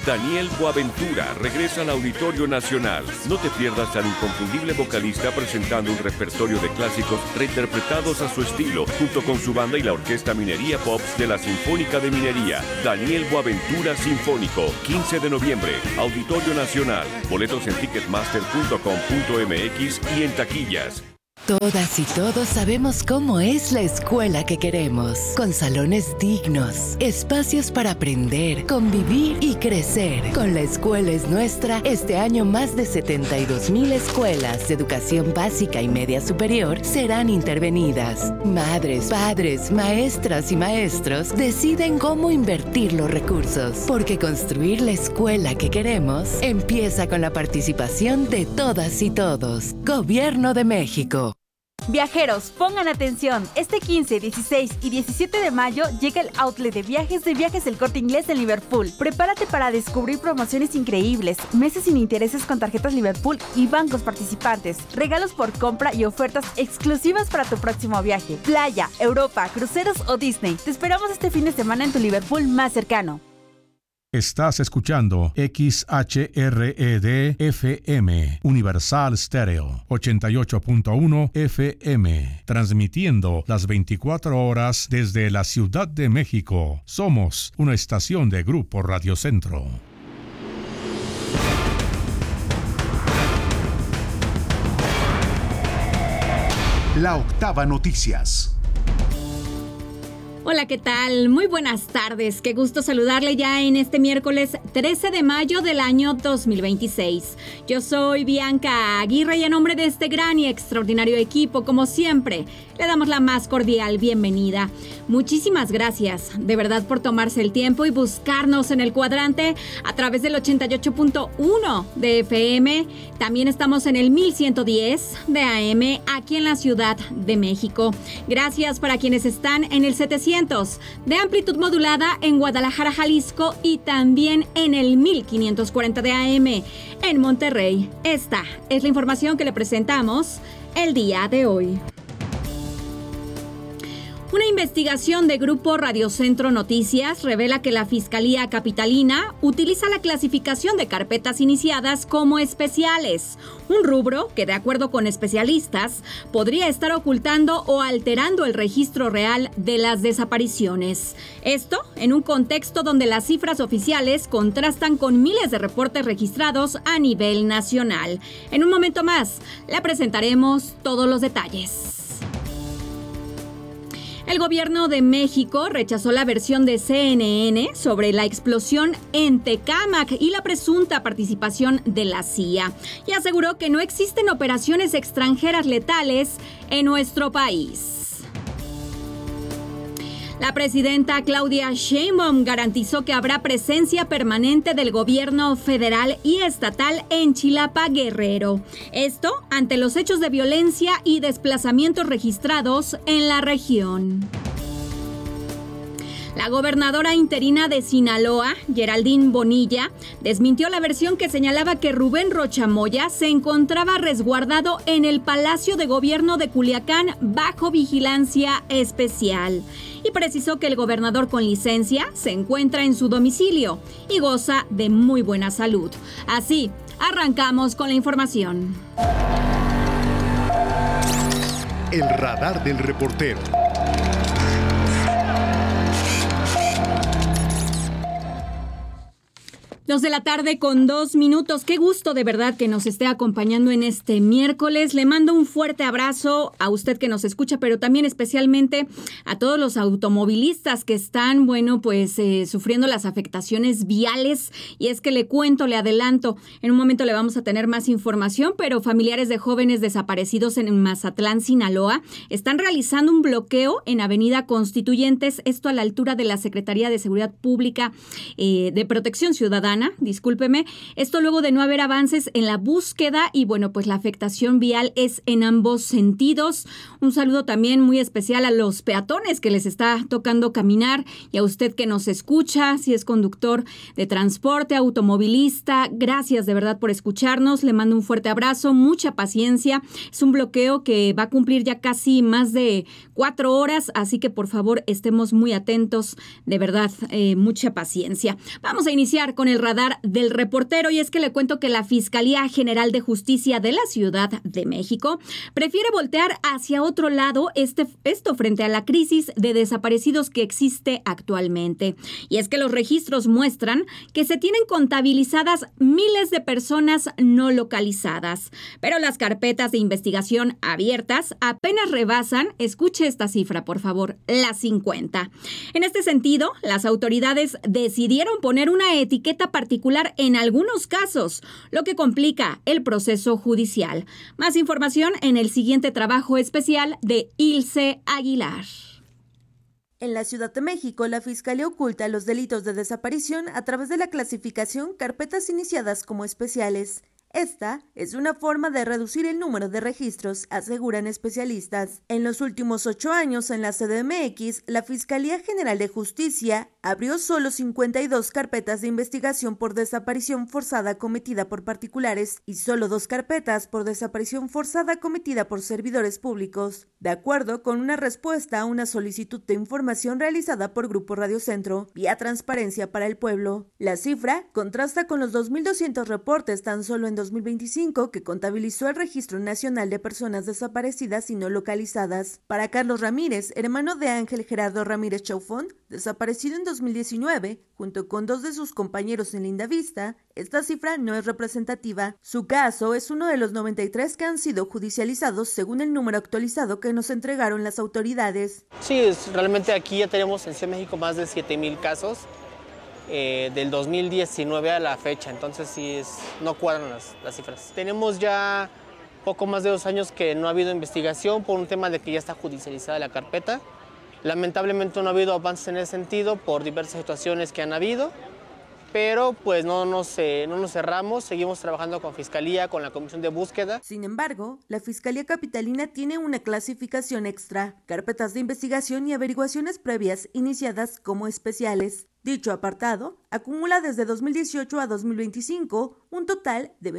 Daniel Boaventura regresa al Auditorio Nacional. No te pierdas al inconfundible vocalista presentando un repertorio de clásicos reinterpretados a su estilo, junto con su banda y la Orquesta Minería Pops de la Sinfónica de Minería. Daniel Boaventura Sinfónico, 15 de noviembre, Auditorio Nacional. Boletos en ticketmaster.com.mx y en taquillas. Todas y todos sabemos cómo es la escuela que queremos, con salones dignos, espacios para aprender, convivir y crecer. Con La Escuela es Nuestra, este año más de 72,000 escuelas de educación básica y media superior serán intervenidas. Madres, padres, maestras y maestros deciden cómo invertir los recursos, porque construir la escuela que queremos empieza con la participación de todas y todos. Gobierno de México. Viajeros, pongan atención. Este 15, 16 y 17 de mayo llega el outlet de Viajes El Corte Inglés en Liverpool. Prepárate para descubrir promociones increíbles, meses sin intereses con tarjetas Liverpool y bancos participantes, regalos por compra y ofertas exclusivas para tu próximo viaje. Playa, Europa, cruceros o Disney. Te esperamos este fin de semana en tu Liverpool más cercano. Estás escuchando XHRED FM, Universal Stereo, 88.1 FM, transmitiendo las 24 horas desde la Ciudad de México. Somos una estación de Grupo Radio Centro. La Octava Noticias. Hola, ¿qué tal? Muy buenas tardes. Qué gusto saludarle ya en este miércoles 13 de mayo del año 2026. Yo soy Bianca Aguirre y a nombre de este gran y extraordinario equipo, como siempre, le damos la más cordial bienvenida. Muchísimas gracias, de verdad, por tomarse el tiempo y buscarnos en el cuadrante a través del 88.1 de FM. También estamos en el 1110 de AM aquí en la Ciudad de México. Gracias para quienes están en el 700 de amplitud modulada en Guadalajara, Jalisco, y también en el 1540 de AM en Monterrey. Esta es la información que le presentamos el día de hoy. Una investigación de Grupo Radio Centro Noticias revela que la Fiscalía Capitalina utiliza la clasificación de carpetas iniciadas como especiales, un rubro que, de acuerdo con especialistas, podría estar ocultando o alterando el registro real de las desapariciones. Esto en un contexto donde las cifras oficiales contrastan con miles de reportes registrados a nivel nacional. En un momento más, le presentaremos todos los detalles. El gobierno de México rechazó la versión de CNN sobre la explosión en Tecámac y la presunta participación de la CIA y aseguró que no existen operaciones extranjeras letales en nuestro país. La presidenta Claudia Sheinbaum garantizó que habrá presencia permanente del gobierno federal y estatal en Chilapa, Guerrero. Esto ante los hechos de violencia y desplazamientos registrados en la región. La gobernadora interina de Sinaloa, Geraldine Bonilla, desmintió la versión que señalaba que Rubén Rocha Moya se encontraba resguardado en el Palacio de Gobierno de Culiacán bajo vigilancia especial. Y precisó que el gobernador con licencia se encuentra en su domicilio y goza de muy buena salud. Así, arrancamos con la información. El radar del reportero. 2 de la tarde con 2 minutos. Qué gusto de verdad que nos esté acompañando en este miércoles. Le mando un fuerte abrazo a usted que nos escucha, pero también especialmente a todos los automovilistas que están, sufriendo las afectaciones viales. Y es que le cuento, le adelanto, en un momento le vamos a tener más información, pero familiares de jóvenes desaparecidos en Mazatlán, Sinaloa, están realizando un bloqueo en Avenida Constituyentes, esto a la altura de la Secretaría de Seguridad Pública de Protección Ciudadana. Discúlpeme, esto luego de no haber avances en la búsqueda y la afectación vial es en ambos sentidos. Un saludo también muy especial a los peatones que les está tocando caminar y a usted que nos escucha, si es conductor de transporte, automovilista, gracias de verdad por escucharnos, le mando un fuerte abrazo, mucha paciencia, es un bloqueo que va a cumplir ya casi más de 4 horas, así que por favor estemos muy atentos, de verdad, mucha paciencia. Vamos a iniciar con el radar del reportero, y es que le cuento que la Fiscalía General de Justicia de la Ciudad de México prefiere voltear hacia otro lado esto frente a la crisis de desaparecidos que existe actualmente. Y es que los registros muestran que se tienen contabilizadas miles de personas no localizadas, pero las carpetas de investigación abiertas apenas rebasan, escuche esta cifra por favor, las 50. En este sentido, las autoridades decidieron poner una etiqueta particular en algunos casos, lo que complica el proceso judicial. Más información en el siguiente trabajo especial de Ilse Aguilar. En la Ciudad de México, la Fiscalía oculta los delitos de desaparición a través de la clasificación carpetas iniciadas como especiales. Esta es una forma de reducir el número de registros, aseguran especialistas. En los últimos 8 años en la CDMX, la Fiscalía General de Justicia abrió solo 52 carpetas de investigación por desaparición forzada cometida por particulares y solo 2 carpetas por desaparición forzada cometida por servidores públicos, de acuerdo con una respuesta a una solicitud de información realizada por Grupo Radio Centro vía Transparencia para el Pueblo. La cifra contrasta con los 2.200 reportes tan solo en 2025 que contabilizó el Registro Nacional de Personas Desaparecidas y No Localizadas. Para Carlos Ramírez, hermano de Ángel Gerardo Ramírez Chaufón, desaparecido en 2019, junto con 2 de sus compañeros en Lindavista, esta cifra no es representativa. Su caso es uno de los 93 que han sido judicializados según el número actualizado que nos entregaron las autoridades. Sí, realmente aquí ya tenemos en Ciudad de México más de 7,000 casos. Del 2019 a la fecha, entonces sí no cuadran las cifras. Tenemos ya poco más de 2 años que no ha habido investigación por un tema de que ya está judicializada la carpeta. Lamentablemente no ha habido avances en ese sentido por diversas situaciones que han habido, pero pues no nos cerramos, seguimos trabajando con Fiscalía, con la Comisión de Búsqueda. Sin embargo, la Fiscalía Capitalina tiene una clasificación extra, carpetas de investigación y averiguaciones previas iniciadas como especiales. Dicho apartado acumula desde 2018 a 2025 un total de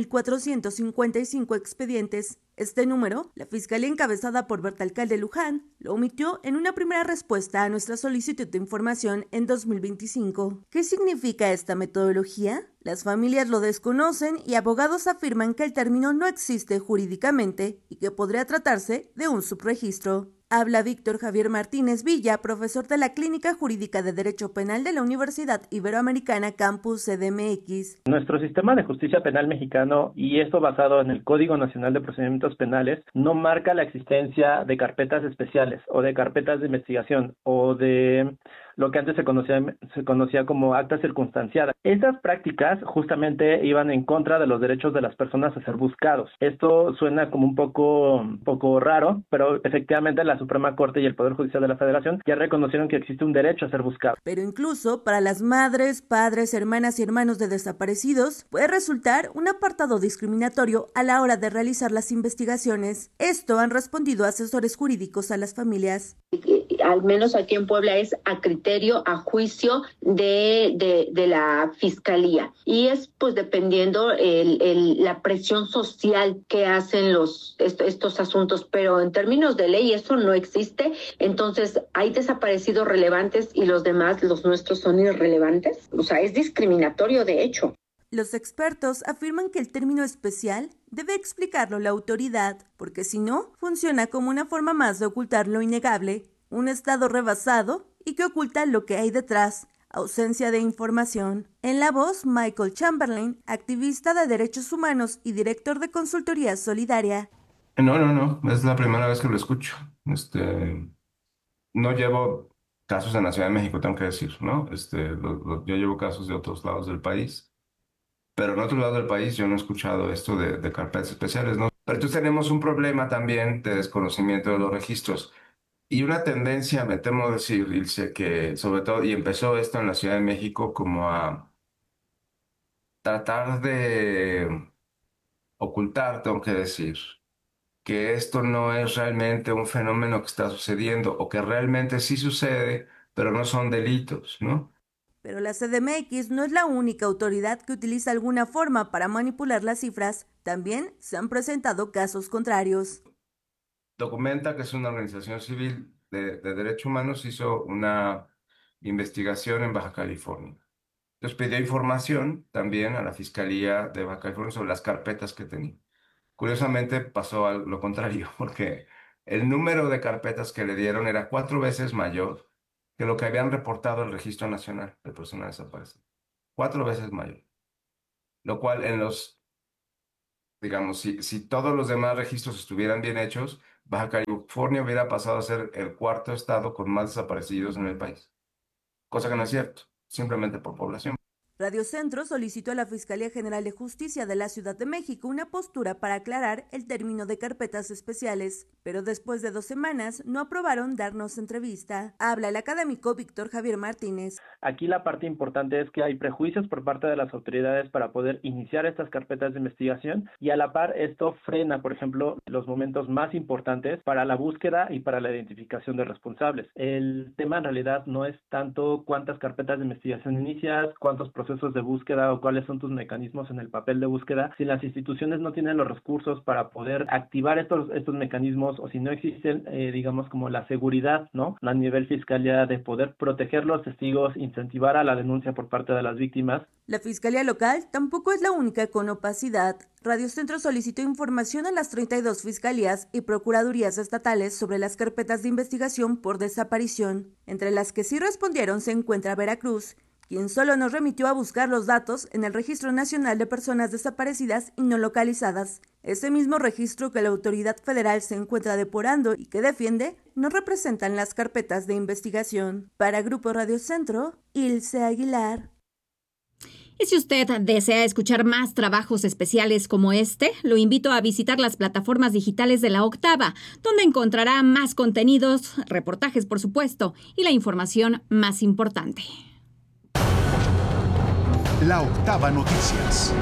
20.455 expedientes. Este número, la Fiscalía encabezada por Bertalcalde Luján, lo omitió en una primera respuesta a nuestra solicitud de información en 2025. ¿Qué significa esta metodología? Las familias lo desconocen y abogados afirman que el término no existe jurídicamente y que podría tratarse de un subregistro. Habla Víctor Javier Martínez Villa, profesor de la Clínica Jurídica de Derecho Penal de la Universidad Iberoamericana Campus CDMX. Nuestro sistema de justicia penal mexicano, y esto basado en el Código Nacional de Procedimientos Penales, no marca la existencia de carpetas especiales o de carpetas de investigación o de lo que antes se conocía como actas circunstanciadas. Estas prácticas justamente iban en contra de los derechos de las personas a ser buscados. Esto suena como un poco raro, pero efectivamente la Suprema Corte y el Poder Judicial de la Federación ya reconocieron que existe un derecho a ser buscado. Pero incluso para las madres, padres, hermanas y hermanos de desaparecidos puede resultar un apartado discriminatorio a la hora de realizar las investigaciones. Esto han respondido asesores jurídicos a las familias. Al menos aquí en Puebla es a criterio, a juicio de la Fiscalía. Y es pues dependiendo la presión social que hacen estos asuntos, pero en términos de ley eso no existe. Entonces hay desaparecidos relevantes y los demás, los nuestros, son irrelevantes. O sea, es discriminatorio de hecho. Los expertos afirman que el término especial debe explicarlo la autoridad, porque si no, funciona como una forma más de ocultar lo innegable, un estado rebasado y que oculta lo que hay detrás, ausencia de información. En la voz, Michael Chamberlain, activista de derechos humanos y director de consultoría solidaria. No, es la primera vez que lo escucho. No llevo casos en la Ciudad de México, tengo que decir, ¿no? Yo llevo casos de otros lados del país, pero en otro lado del país yo no he escuchado esto de carpetas especiales, ¿no? Pero entonces tenemos un problema también de desconocimiento de los registros. Y una tendencia, me temo decir, Ilse, que sobre todo, y empezó esto en la Ciudad de México, como a tratar de ocultar, tengo que decir, que esto no es realmente un fenómeno que está sucediendo, o que realmente sí sucede, pero no son delitos, ¿no? Pero la CDMX no es la única autoridad que utiliza alguna forma para manipular las cifras. También se han presentado casos contrarios. Documenta que es una organización civil de derechos humanos, hizo una investigación en Baja California. Entonces pidió información también a la Fiscalía de Baja California sobre las carpetas que tenía. Curiosamente pasó lo contrario, porque el número de carpetas que le dieron era 4 veces mayor que lo que habían reportado el Registro Nacional de Personas Desaparecidas. 4 veces mayor. Lo cual digamos, si todos los demás registros estuvieran bien hechos, Baja California hubiera pasado a ser el 4º estado con más desaparecidos en el país. Cosa que no es cierto, simplemente por población. Radio Centro solicitó a la Fiscalía General de Justicia de la Ciudad de México una postura para aclarar el término de carpetas especiales, pero después de 2 semanas no aprobaron darnos entrevista. Habla el académico Víctor Javier Martínez. Aquí la parte importante es que hay prejuicios por parte de las autoridades para poder iniciar estas carpetas de investigación y a la par esto frena, por ejemplo, los momentos más importantes para la búsqueda y para la identificación de responsables. El tema en realidad no es tanto cuántas carpetas de investigación inicias, cuántos procesos de búsqueda o cuáles son tus mecanismos en el papel de búsqueda. Si las instituciones no tienen los recursos para poder activar estos mecanismos o si no existen, digamos, como la seguridad, ¿no? A nivel fiscalía de poder proteger los testigos, incentivar a la denuncia por parte de las víctimas. La Fiscalía Local tampoco es la única con opacidad. Radio Centro solicitó información a las 32 fiscalías y procuradurías estatales sobre las carpetas de investigación por desaparición. Entre las que sí respondieron se encuentra Veracruz, quien solo nos remitió a buscar los datos en el Registro Nacional de Personas Desaparecidas y No Localizadas. Ese mismo registro que la autoridad federal se encuentra depurando y que defiende no representan las carpetas de investigación. Para Grupo Radio Centro, Ilse Aguilar. Y si usted desea escuchar más trabajos especiales como este, lo invito a visitar las plataformas digitales de La Octava, donde encontrará más contenidos, reportajes por supuesto, y la información más importante. La Octava Noticias.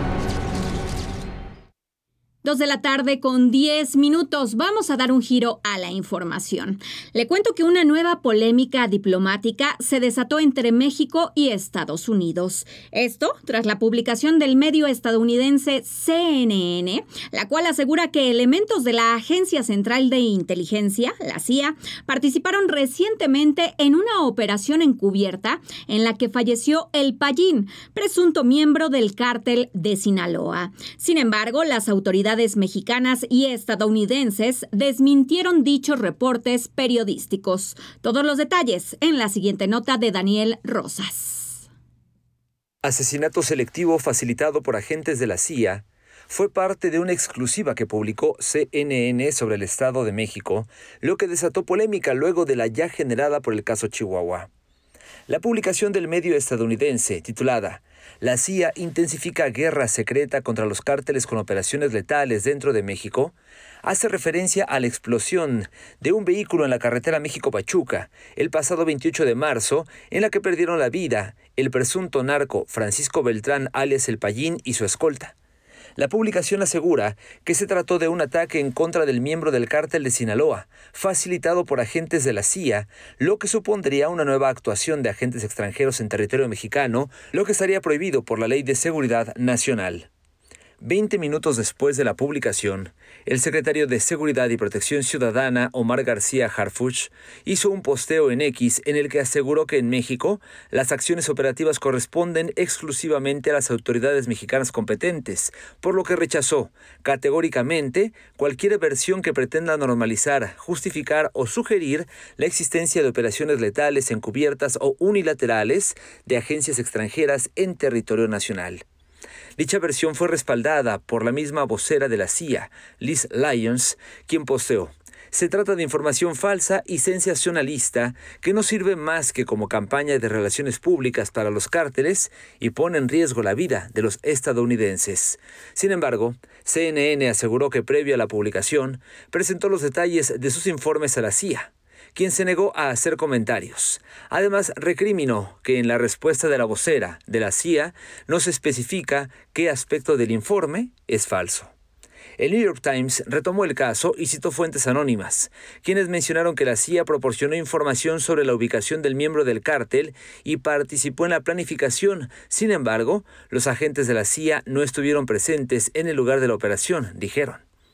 2:10 p.m. Vamos a dar un giro a la información. Le cuento que una nueva polémica diplomática se desató entre México y Estados Unidos. Esto tras la publicación del medio estadounidense CNN, la cual asegura que elementos de la Agencia Central de Inteligencia, la CIA, participaron recientemente en una operación encubierta en la que falleció El Payín, presunto miembro del cártel de Sinaloa. Sin embargo, las autoridades mexicanas y estadounidenses desmintieron dichos reportes periodísticos. Todos los detalles en la siguiente nota de Daniel Rosas. Asesinato selectivo facilitado por agentes de la CIA fue parte de una exclusiva que publicó CNN sobre el Estado de México, lo que desató polémica luego de la ya generada por el caso Chihuahua. La publicación del medio estadounidense, titulada "La CIA intensifica guerra secreta contra los cárteles con operaciones letales dentro de México", hace referencia a la explosión de un vehículo en la carretera México-Pachuca el pasado 28 de marzo, en la que perdieron la vida el presunto narco Francisco Beltrán alias El Payín y su escolta. La publicación asegura que se trató de un ataque en contra del miembro del cártel de Sinaloa, facilitado por agentes de la CIA, lo que supondría una nueva actuación de agentes extranjeros en territorio mexicano, lo que estaría prohibido por la Ley de Seguridad Nacional. 20 minutos después de la publicación, el secretario de Seguridad y Protección Ciudadana, Omar García Harfuch, hizo un posteo en X en el que aseguró que en México las acciones operativas corresponden exclusivamente a las autoridades mexicanas competentes, por lo que rechazó categóricamente cualquier versión que pretenda normalizar, justificar o sugerir la existencia de operaciones letales encubiertas o unilaterales de agencias extranjeras en territorio nacional. Dicha versión fue respaldada por la misma vocera de la CIA, Liz Lyons, quien posteó: "Se trata de información falsa y sensacionalista que no sirve más que como campaña de relaciones públicas para los cárteles y pone en riesgo la vida de los estadounidenses". Sin embargo, CNN aseguró que previo a la publicación presentó los detalles de sus informes a la CIA, quien se negó a hacer comentarios. Además, recriminó que en la respuesta de la vocera de la CIA no se especifica qué aspecto del informe es falso. El New York Times retomó el caso y citó fuentes anónimas, quienes mencionaron que la CIA proporcionó información sobre la ubicación del miembro del cártel y participó en la planificación. Sin embargo, los agentes de la CIA no estuvieron presentes en el lugar de la operación, dijeron.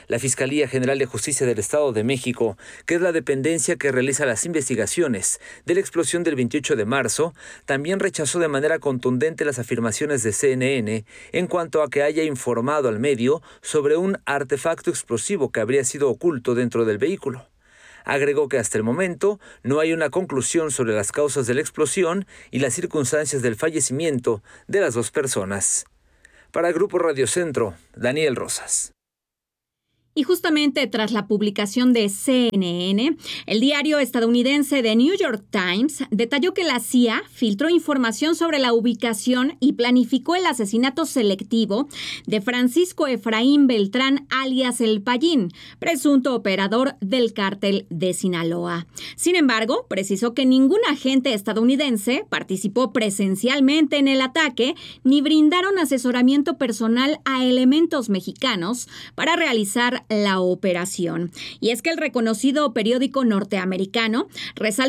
La Fiscalía General de Justicia del Estado de México, que es la dependencia que realiza las investigaciones de la explosión del 28 de marzo, también rechazó de manera contundente las afirmaciones de CNN en cuanto a que haya informado al medio sobre un artefacto explosivo que habría sido oculto dentro del vehículo. Agregó que hasta el momento no hay una conclusión sobre las causas de la explosión y las circunstancias del fallecimiento de las dos personas. Para Grupo Radio Centro, Daniel Rosas. Y justamente tras la publicación de CNN, el diario estadounidense The New York Times detalló que la CIA filtró información sobre la ubicación y planificó el asesinato selectivo de Francisco Efraín Beltrán, alias El Payín, presunto operador del cártel de Sinaloa. Sin embargo, precisó que ningún agente estadounidense participó presencialmente en el ataque ni brindaron asesoramiento personal a elementos mexicanos para realizar la operación. Y es que el reconocido periódico norteamericano resalta